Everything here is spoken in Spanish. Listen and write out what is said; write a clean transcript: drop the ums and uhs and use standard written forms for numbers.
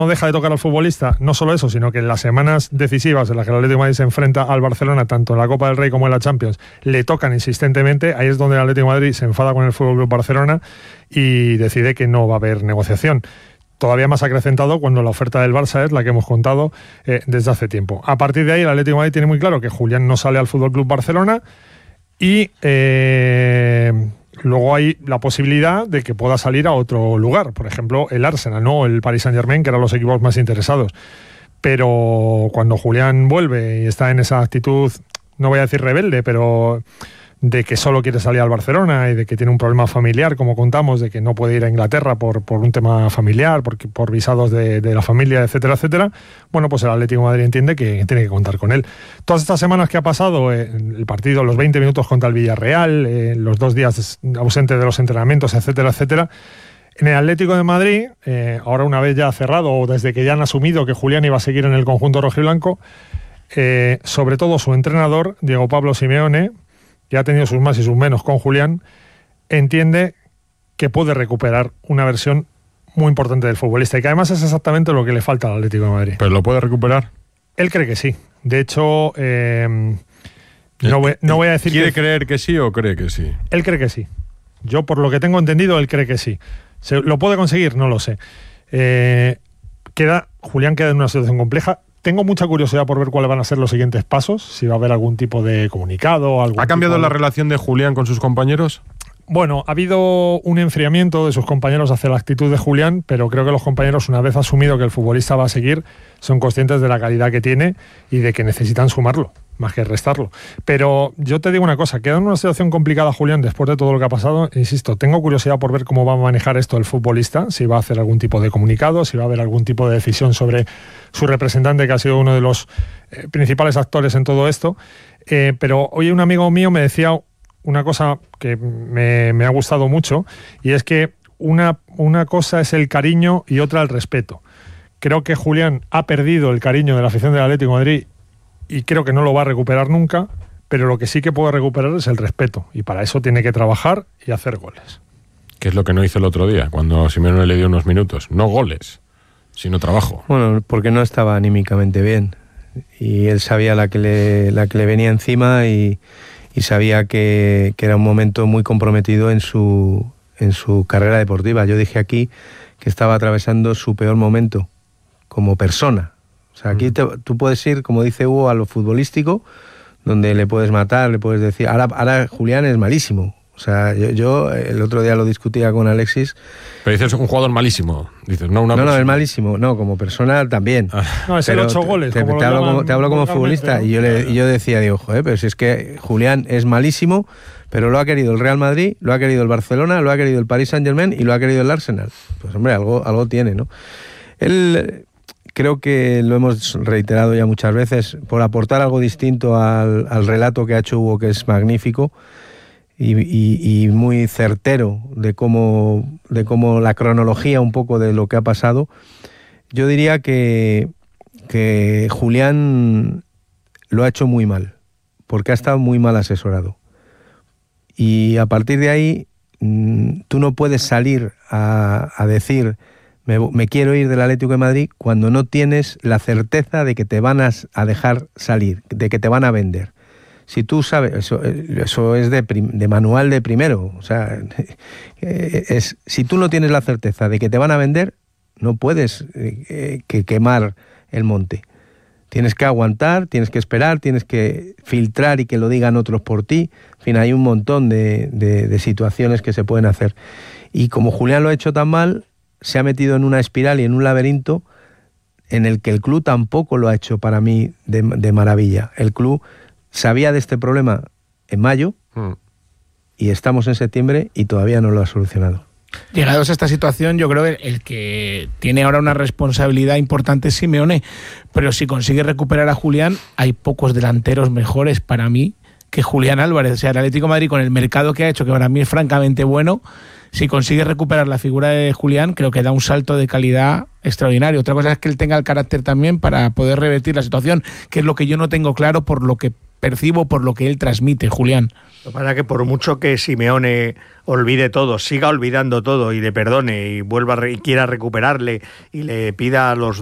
no deja de tocar al futbolista, no solo eso, sino que en las semanas decisivas en las que el Atlético de Madrid se enfrenta al Barcelona, tanto en la Copa del Rey como en la Champions, le tocan insistentemente. Ahí es donde el Atlético de Madrid se enfada con el Fútbol Club Barcelona y decide que no va a haber negociación. Todavía más acrecentado cuando la oferta del Barça es la que hemos contado desde hace tiempo. A partir de ahí, el Atlético de Madrid tiene muy claro que Julián no sale al Fútbol Club Barcelona y luego hay la posibilidad de que pueda salir a otro lugar, por ejemplo el Arsenal, ¿no? El Paris Saint-Germain, que eran los equipos más interesados. Pero cuando Julián vuelve y está en esa actitud, no voy a decir rebelde, pero de que solo quiere salir al Barcelona y de que tiene un problema familiar, como contamos, de que no puede ir a Inglaterra por un tema familiar, por visados de la familia, etcétera, etcétera, bueno, pues el Atlético de Madrid entiende que tiene que contar con él. Todas estas semanas que ha pasado, el partido, los 20 minutos contra el Villarreal, los 2 días ausente de los entrenamientos, etcétera, etcétera, en el Atlético de Madrid, ahora una vez ya cerrado, o desde que ya han asumido que Julián iba a seguir en el conjunto rojiblanco, sobre todo su entrenador, Diego Pablo Simeone, que ha tenido sus más y sus menos con Julián, entiende que puede recuperar una versión muy importante del futbolista y que además es exactamente lo que le falta al Atlético de Madrid. ¿Pero lo puede recuperar? Él cree que sí. De hecho, no voy a decir ¿Quiere creer que sí o cree que sí? Él cree que sí. Yo, por lo que tengo entendido, él cree que sí. ¿Lo puede conseguir? No lo sé. Julián queda en una situación compleja. Tengo mucha curiosidad por ver cuáles van a ser los siguientes pasos, si va a haber algún tipo de comunicado. ¿Ha cambiado la relación de Julián con sus compañeros? Bueno, ha habido un enfriamiento de sus compañeros hacia la actitud de Julián, pero creo que los compañeros, una vez asumido que el futbolista va a seguir, son conscientes de la calidad que tiene y de que necesitan sumarlo, más que restarlo. Pero yo te digo una cosa, queda en una situación complicada Julián después de todo lo que ha pasado. Insisto, tengo curiosidad por ver cómo va a manejar esto el futbolista, si va a hacer algún tipo de comunicado, si va a haber algún tipo de decisión sobre su representante, que ha sido uno de los principales actores en todo esto. Pero hoy un amigo mío me decía una cosa que me ha gustado mucho, y es que una cosa es el cariño y otra el respeto. Creo que Julián ha perdido el cariño de la afición del Atlético de Madrid y creo que no lo va a recuperar nunca, pero lo que sí que puede recuperar es el respeto, y para eso tiene que trabajar y hacer goles. ¿Qué es lo que no hizo el otro día, cuando Simeone le dio unos minutos? No goles, sino trabajo. Bueno, porque no estaba anímicamente bien y él sabía la que le venía encima y sabía que era un momento muy comprometido en su carrera deportiva. Yo dije aquí que estaba atravesando su peor momento como persona. O sea, aquí tú puedes ir, como dice Hugo, a lo futbolístico, donde le puedes matar, le puedes decir... Ahora Julián es malísimo. O sea, yo el otro día lo discutía con Alexis. Pero dices un jugador malísimo. Dices, no, no, es malísimo. No, como persona también. No, es el 8 goles. Te hablo como futbolista, ¿no? Y yo decía, digo, joder, pero si es que Julián es malísimo, pero lo ha querido el Real Madrid, lo ha querido el Barcelona, lo ha querido el Paris Saint-Germain y lo ha querido el Arsenal. Pues hombre, algo tiene, ¿no? Él... Creo que lo hemos reiterado ya muchas veces, por aportar algo distinto al relato que ha hecho Hugo, que es magnífico y muy certero de cómo la cronología un poco de lo que ha pasado. Yo diría que Julián lo ha hecho muy mal, porque ha estado muy mal asesorado. Y a partir de ahí, tú no puedes salir a decir... Me quiero ir del Atlético de Madrid cuando no tienes la certeza de que te van a dejar salir, de que te van a vender. Si tú sabes, eso es de manual de primero. O sea, si tú no tienes la certeza de que te van a vender, no puedes quemar el monte. Tienes que aguantar, tienes que esperar, tienes que filtrar y que lo digan otros por ti. En fin, hay un montón de situaciones que se pueden hacer. Y como Julián lo ha hecho tan mal, se ha metido en una espiral y en un laberinto en el que el club tampoco lo ha hecho para mí de maravilla. El club sabía de este problema en mayo y estamos en septiembre y todavía no lo ha solucionado. Llegados a esta situación, yo creo que el que tiene ahora una responsabilidad importante es Simeone, pero si consigue recuperar a Julián, hay pocos delanteros mejores para mí que Julián Álvarez. O sea, el Atlético de Madrid, con el mercado que ha hecho, que para mí es francamente bueno, si consigue recuperar la figura de Julián, creo que da un salto de calidad extraordinario. Otra cosa es que él tenga el carácter también para poder revertir la situación, que es lo que yo no tengo claro por lo que percibo por lo que él transmite, Julián. Lo que pasa es que por mucho que Simeone olvide todo, siga olvidando todo y le perdone y vuelva y quiera recuperarle y le pida a los